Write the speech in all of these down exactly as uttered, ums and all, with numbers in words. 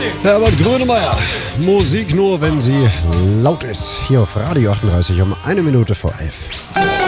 Herbert Grönemeyer. Musik nur, wenn sie laut ist. Hier auf Radio achtunddreißig um eine Minute vor elf.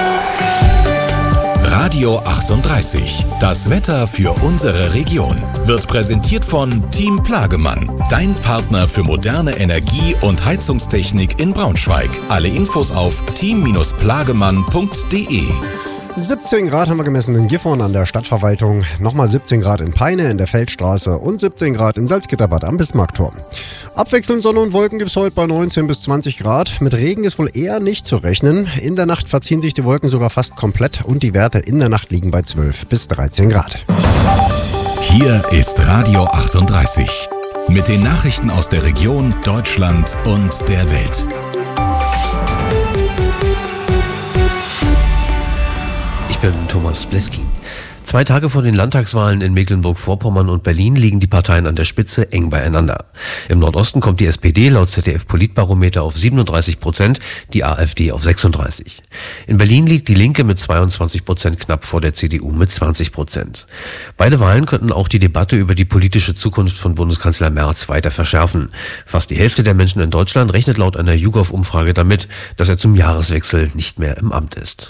Radio achtunddreißig. Das Wetter für unsere Region wird präsentiert von Team Plagemann. Dein Partner für moderne Energie- und Heizungstechnik in Braunschweig. Alle Infos auf team Bindestrich plagemann punkt de. siebzehn Grad haben wir gemessen in Gifhorn an der Stadtverwaltung, nochmal siebzehn Grad in Peine in der Feldstraße und siebzehn Grad in Salzgitterbad am Bismarckturm. Abwechselnd Sonne und Wolken gibt es heute bei neunzehn bis zwanzig Grad. Mit Regen ist wohl eher nicht zu rechnen. In der Nacht verziehen sich die Wolken sogar fast komplett und die Werte in der Nacht liegen bei zwölf bis dreizehn Grad. Hier ist Radio achtunddreißig mit den Nachrichten aus der Region, Deutschland und der Welt. Ich bin Thomas Bleski. Zwei Tage vor den Landtagswahlen in Mecklenburg-Vorpommern und Berlin liegen die Parteien an der Spitze eng beieinander. Im Nordosten kommt die S P D laut Z D F-Politbarometer auf siebenunddreißig Prozent, die AfD auf sechsunddreißig. In Berlin liegt die Linke mit zweiundzwanzig Prozent knapp vor der C D U mit zwanzig Prozent. Beide Wahlen könnten auch die Debatte über die politische Zukunft von Bundeskanzler Merz weiter verschärfen. Fast die Hälfte der Menschen in Deutschland rechnet laut einer YouGov-Umfrage damit, dass er zum Jahreswechsel nicht mehr im Amt ist.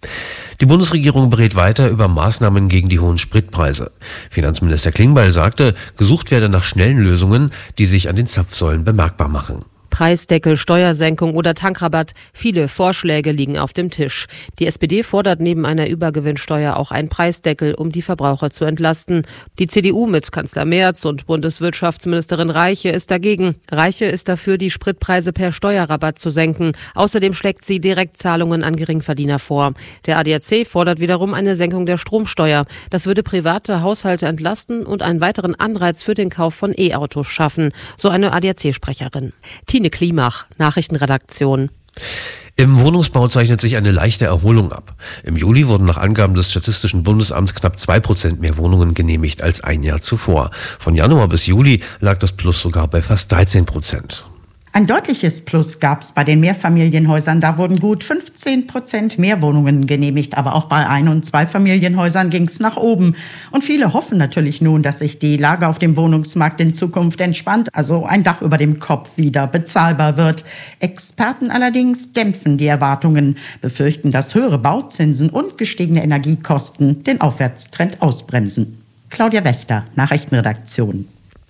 Die Bundesregierung berät weiter über Maßnahmen gegen die hohen Spritpreise. Finanzminister Klingbeil sagte, gesucht werde nach schnellen Lösungen, die sich an den Zapfsäulen bemerkbar machen. Preisdeckel, Steuersenkung oder Tankrabatt. Viele Vorschläge liegen auf dem Tisch. Die S P D fordert neben einer Übergewinnsteuer auch einen Preisdeckel, um die Verbraucher zu entlasten. Die C D U mit Kanzler Merz und Bundeswirtschaftsministerin Reiche ist dagegen. Reiche ist dafür, die Spritpreise per Steuerrabatt zu senken. Außerdem schlägt sie Direktzahlungen an Geringverdiener vor. Der A D A C fordert wiederum eine Senkung der Stromsteuer. Das würde private Haushalte entlasten und einen weiteren Anreiz für den Kauf von E-Autos schaffen, so eine A D A C-Sprecherin. Tine Klimach, Nachrichtenredaktion. Im Wohnungsbau zeichnet sich eine leichte Erholung ab. Im Juli wurden nach Angaben des Statistischen Bundesamts knapp zwei Prozent mehr Wohnungen genehmigt als ein Jahr zuvor. Von Januar bis Juli lag das Plus sogar bei fast dreizehn Prozent. Ein deutliches Plus gab es bei den Mehrfamilienhäusern. Da wurden gut fünfzehn Prozent mehr Wohnungen genehmigt. Aber auch bei Ein- und Zweifamilienhäusern ging es nach oben. Und viele hoffen natürlich nun, dass sich die Lage auf dem Wohnungsmarkt in Zukunft entspannt, also ein Dach über dem Kopf wieder bezahlbar wird. Experten allerdings dämpfen die Erwartungen, befürchten, dass höhere Bauzinsen und gestiegene Energiekosten den Aufwärtstrend ausbremsen. Claudia Wächter, Nachrichtenredaktion.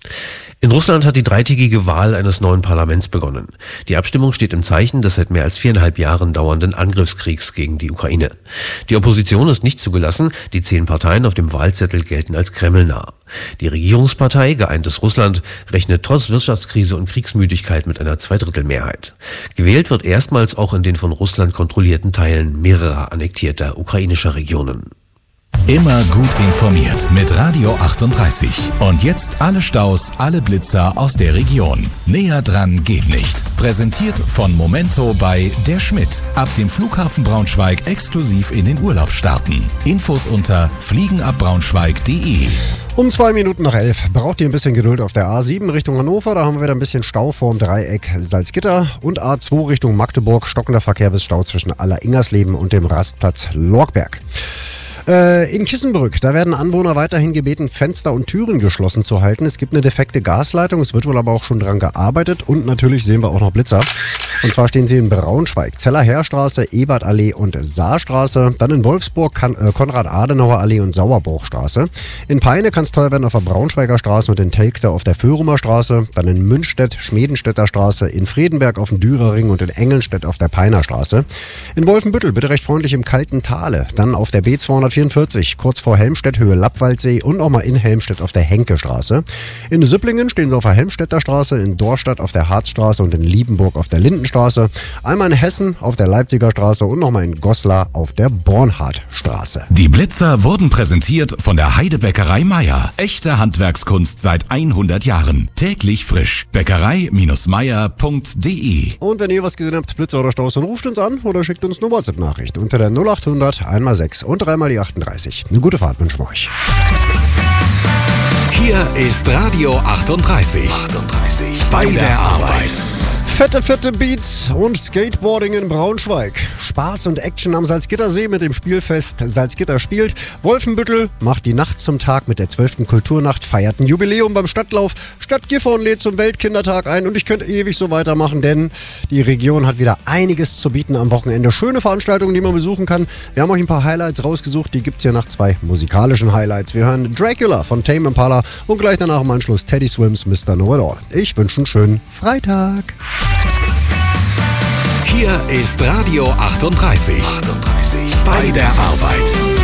In Russland hat die dreitägige Wahl eines neuen Parlaments begonnen. Die Abstimmung steht im Zeichen des seit mehr als viereinhalb Jahren dauernden Angriffskriegs gegen die Ukraine. Die Opposition ist nicht zugelassen, die zehn Parteien auf dem Wahlzettel gelten als kremlnah. Die Regierungspartei Geeintes Russland rechnet trotz Wirtschaftskrise und Kriegsmüdigkeit mit einer Zweidrittelmehrheit. Gewählt wird erstmals auch in den von Russland kontrollierten Teilen mehrerer annektierter ukrainischer Regionen. Immer gut informiert mit Radio achtunddreißig. Und jetzt alle Staus, alle Blitzer aus der Region. Näher dran geht nicht. Präsentiert von Momento bei Der Schmidt. Ab dem Flughafen Braunschweig exklusiv in den Urlaub starten. Infos unter fliegenabbraunschweig punkt de. Um zwei Minuten nach elf braucht ihr ein bisschen Geduld auf der A sieben Richtung Hannover. Da haben wir wieder ein bisschen Stau vorm Dreieck Salzgitter. Und A zwei Richtung Magdeburg. Stockender Verkehr bis Stau zwischen Aller-Ingersleben und dem Rastplatz Lorgberg. In Kissenbrück, da werden Anwohner weiterhin gebeten, Fenster und Türen geschlossen zu halten. Es gibt eine defekte Gasleitung, es wird wohl aber auch schon dran gearbeitet. Und natürlich sehen wir auch noch Blitzer. Und zwar stehen sie in Braunschweig, Zeller-Heer-Straße, Ebertallee und Saarstraße. Dann in Wolfsburg, Konrad-Adenauer-Allee und Sauerbruchstraße. In Peine kann es teuer werden auf der Braunschweiger Straße und in Telgte auf der Föhrumer Straße. Dann in Münstedt, Schmedenstädter Straße, in Friedenberg auf dem Dürerring und in Engelnstedt auf der Peiner Straße. In Wolfenbüttel bitte recht freundlich im kalten Tale. Dann auf der B zweihundertvierundvierzig, kurz vor Helmstedt, Höhe Lappwaldsee und auch mal in Helmstedt auf der Henke-Straße. In Süpplingen stehen sie auf der Helmstedter Straße, in Dorstadt auf der Harzstraße und in Liebenburg auf der Lindenstraße. Einmal in Hessen auf der Leipziger Straße und nochmal in Goslar auf der Bornhardtstraße. Die Blitzer wurden präsentiert von der Heidebäckerei Meier. Echte Handwerkskunst seit hundert Jahren. Täglich frisch. Bäckerei Meier punkt de. Und wenn ihr was gesehen habt, Blitzer oder Staus, dann ruft uns an oder schickt uns eine WhatsApp-Nachricht unter der null achthundert einmal sechs und dreimal die achtunddreißig. Eine gute Fahrt wünschen wir euch. Hier ist Radio achtunddreißig. achtunddreißig. Bei der Arbeit. Fette, fette Beats und Skateboarding in Braunschweig. Spaß und Action am Salzgittersee mit dem Spielfest Salzgitter spielt. Wolfenbüttel macht die Nacht zum Tag mit der zwölften Kulturnacht, feiert ein Jubiläum beim Stadtlauf. Stadt Gifhorn lädt zum Weltkindertag ein und ich könnte ewig so weitermachen, denn die Region hat wieder einiges zu bieten am Wochenende. Schöne Veranstaltungen, die man besuchen kann. Wir haben euch ein paar Highlights rausgesucht, die gibt's hier nach zwei musikalischen Highlights. Wir hören Dracula von Tame Impala und gleich danach im Anschluss Teddy Swims Mister Know-It-All. Ich wünsche einen schönen Freitag. Hier ist Radio achtunddreißig. achtunddreißig. Bei der Arbeit.